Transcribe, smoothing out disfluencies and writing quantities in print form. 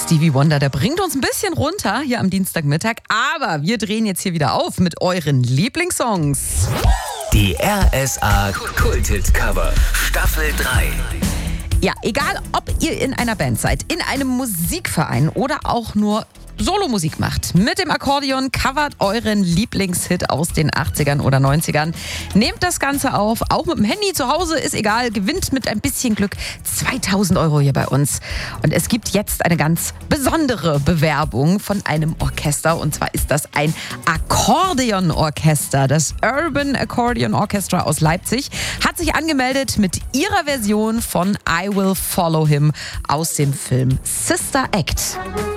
Stevie Wonder, der bringt uns ein bisschen runter hier am Dienstagmittag. Aber wir drehen jetzt hier wieder auf mit euren Lieblingssongs. Die RSA Kulthit-Cover Staffel 3. Ja, egal ob ihr in einer Band seid, in einem Musikverein oder auch nur Solomusik macht. Mit dem Akkordeon covert euren Lieblingshit aus den 80ern oder 90ern. Nehmt das Ganze auf, auch mit dem Handy zu Hause, ist egal, gewinnt mit ein bisschen Glück 2000 € hier bei uns. Und es gibt jetzt eine ganz besondere Bewerbung von einem Orchester, und zwar ist das ein Akkordeonorchester. Das Urban Accordion Orchestra aus Leipzig hat sich angemeldet mit ihrer Version von I Will Follow Him aus dem Film Sister Act.